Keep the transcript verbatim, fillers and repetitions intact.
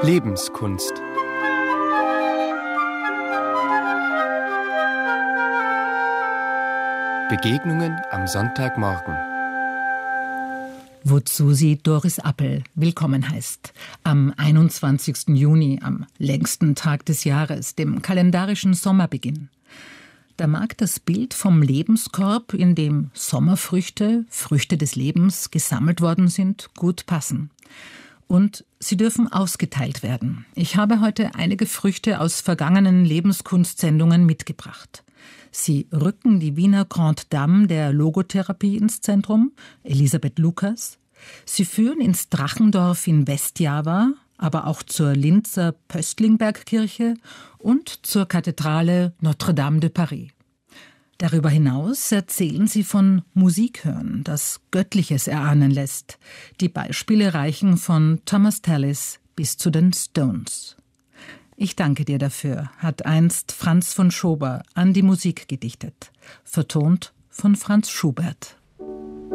Lebenskunst. Begegnungen am Sonntagmorgen. Wozu sie Doris Appel willkommen heißt. Am einundzwanzigsten Juni, am längsten Tag des Jahres, dem kalendarischen Sommerbeginn. Da mag das Bild vom Lebenskorb, in dem Sommerfrüchte, Früchte des Lebens, gesammelt worden sind, gut passen. Und sie dürfen ausgeteilt werden. Ich habe heute einige Früchte aus vergangenen Lebenskunstsendungen mitgebracht. Sie rücken die Wiener Grande Dame der Logotherapie ins Zentrum, Elisabeth Lucas. Sie führen ins Drachendorf in Westjava, aber auch zur Linzer Pöstlingbergkirche und zur Kathedrale Notre-Dame de Paris. Darüber hinaus erzählen sie von Musikhören, das Göttliches erahnen lässt. Die Beispiele reichen von Thomas Tallis bis zu den Stones. Ich danke dir dafür, hat einst Franz von Schober an die Musik gedichtet, vertont von Franz Schubert.